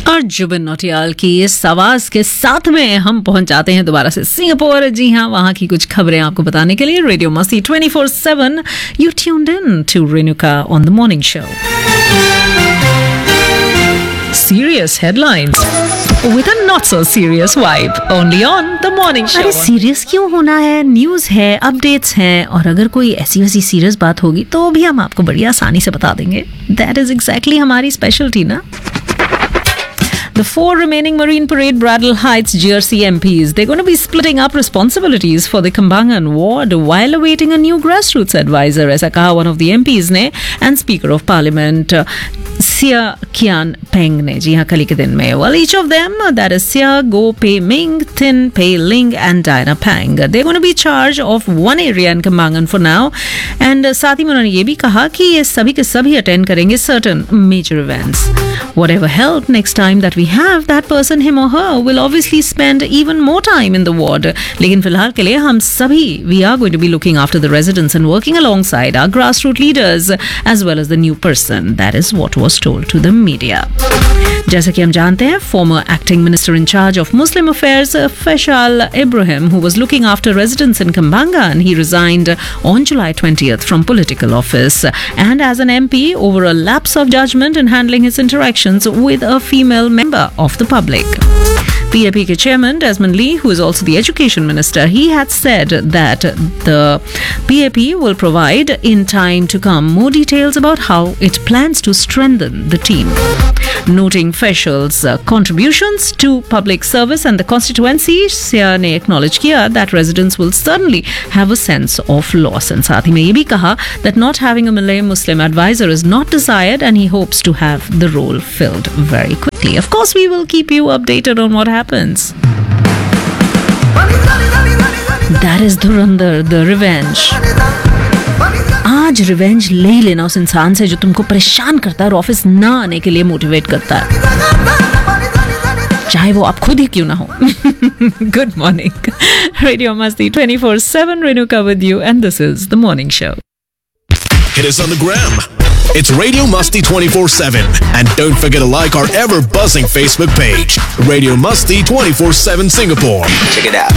और जुबिन नौटियाल की इस आवाज के साथ में हम पहुंच जाते हैं दोबारा से सिंगापुर। जी हाँ, वहां की कुछ खबरें आपको बताने के लिए रेडियो मस्ती 24/7 you tuned in to Renuka on the morning show. Serious headlines with a not so serious vibe only on the morning show। अरे सीरियस क्यों होना है? न्यूज है, अपडेट्स हैं, और अगर कोई ऐसी वैसी सीरियस बात होगी तो भी हम आपको बड़ी आसानी से बता देंगे। दैट इज एग्जैक्टली हमारी स्पेशलिटी ना। The 4 remaining Marine Parade Bradle Heights GRC MPs, they're going to be splitting up responsibilities for the Kembangan ward while awaiting a new grassroots advisor, ऐसा कहा one of the MPs ने and Speaker of Parliament Sia Kian Peng ने। जी हाँ, कल के दिन में well each of them, that is Sia Go Pei Ming, Tin Pei Ling and Diana Pang, they're going to be in charge of one area in Kembangan for now, and साथ ही में उन्होंने ये भी कहा कि ये सभी के सभी अटेंड करेंगे certain major events। Whatever help next time that we have, that person, him or her, will obviously spend even more time in the ward. लेकिन फिलहाल के लिए हम सभी we are going to be looking after the residents and working alongside our grassroots leaders as well as the new person. That is what was told to the media. जैसे कि हम जानते हैं, former acting minister in charge of Muslim affairs Faisal Ibrahim, who was looking after residents in Kembangan, he resigned on July 20th from political office, and as an MP over a lapse of judgment in handling his interactions with a female member of the public. PAP chairman Desmond Lee, who is also the education minister, he had said that the PAP will provide in time to come more details about how it plans to strengthen the team. Noting Faisal's contributions to public service and the constituency, Sia ने acknowledge किया that residents will certainly have a sense of loss, and साथ ही में ये भी कहा that not having a Malay Muslim advisor is not desired and he hopes to have the role filled very quickly. Of course, we will keep you updated on what happens. That is Dhurandhar, the revenge. आज revenge ले ही लेना उस इंसान से जो तुमको परेशान करता है और ऑफिस ना आने के लिए मोटिवेट करता है, चाहे वो आप खुद ही क्यों ना हो। गुड मॉर्निंग, रेडियो मस्ती 24/7 Renuka with you, and this is the morning show. Hit us on the gram. It's Radio Musty 24/7. And don't forget to like our ever buzzing Facebook page, Radio Musty 24/7 Singapore. Check it out.